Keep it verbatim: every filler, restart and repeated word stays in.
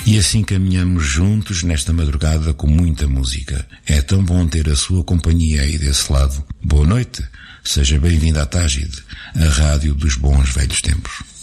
E assim caminhamos juntos nesta madrugada com muita música. É tão bom ter a sua companhia aí desse lado. Boa noite. Seja bem-vindo à Tágide, a rádio dos bons velhos tempos.